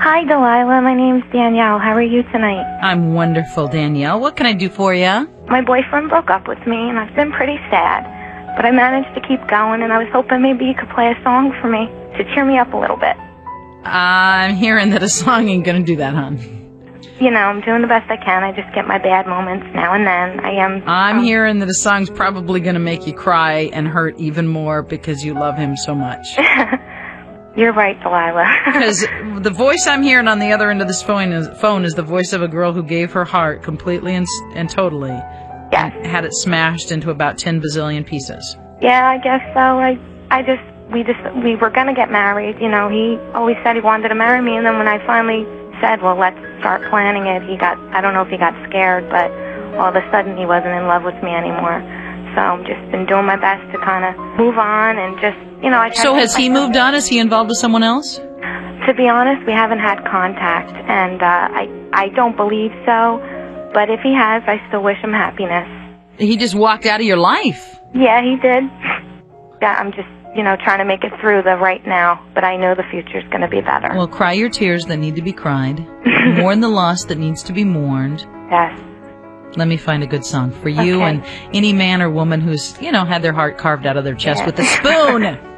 Hi, Delilah. My name's Danielle. How are you tonight? I'm wonderful, Danielle. What can I do for you? My boyfriend broke up with me, and I've been pretty sad. But I managed to keep going, and I was hoping maybe you could play a song for me to cheer me up a little bit. I'm hearing that a song ain't gonna do that, hon. You know, I'm doing the best I can. I just get my bad moments now and then. I'm hearing that a song's probably gonna make you cry and hurt even more because you love him so much. You're right, Delilah. Because the voice I'm hearing on the other end of this phone is the voice of a girl who gave her heart completely and totally. Yes. And had it smashed into about 10 bazillion pieces. Yeah, I guess so. We were gonna get married. You know, he always said he wanted to marry me, and then when I finally said, well, let's start planning it, I don't know if he got scared, but all of a sudden he wasn't in love with me anymore. So I've just been doing my best to kind of move on and just, you know. So has he moved on? Is he involved with someone else? To be honest, we haven't had contact, and I don't believe so. But if he has, I still wish him happiness. He just walked out of your life. Yeah, he did. Yeah, I'm just, you know, trying to make it through the right now, but I know the future's going to be better. Well, cry your tears that need to be cried. Mourn the loss that needs to be mourned. Yes. Let me find a good song for you and any man or woman who's, you know, had their heart carved out of their chest with a spoon.